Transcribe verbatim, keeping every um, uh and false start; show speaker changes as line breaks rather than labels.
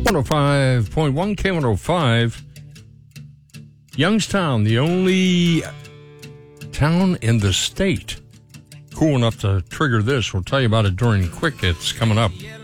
one oh five point one K one oh five. Youngstown, the only town in the state cool enough to trigger this. We'll tell you about it during Quick Hits coming up.